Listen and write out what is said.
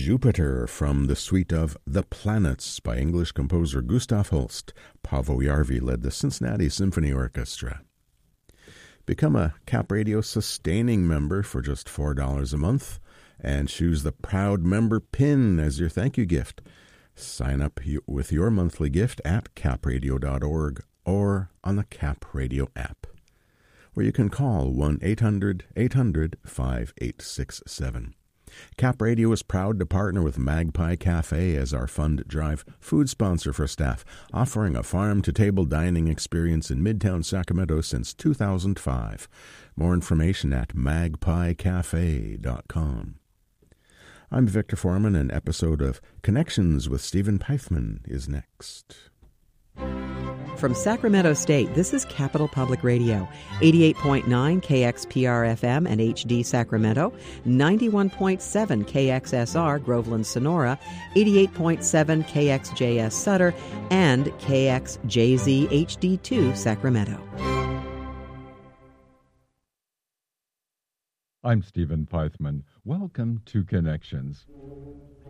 Jupiter from the suite of The Planets by English composer Gustav Holst. Paavo Järvi led the Cincinnati Symphony Orchestra. Become a Cap Radio sustaining member for just $4 a month and choose the Proud Member pin as your thank you gift. Sign up with your monthly gift at capradio.org or on the Cap Radio app, where you can call 1-800-800-5867. Cap Radio is proud to partner with Magpie Cafe as our fund drive food sponsor for staff, offering a farm-to-table dining experience in Midtown Sacramento since 2005. More information at magpiecafe.com. I'm Victor Foreman. An episode of Connections with Stephen Peitzman is next. From Sacramento State, this is Capital Public Radio, 88.9 KXPR-FM and HD Sacramento, 91.7 KXSR Groveland Sonora, 88.7 KXJS Sutter, and KXJZ HD2 Sacramento. I'm Stephen Peitzman. Welcome to Connections.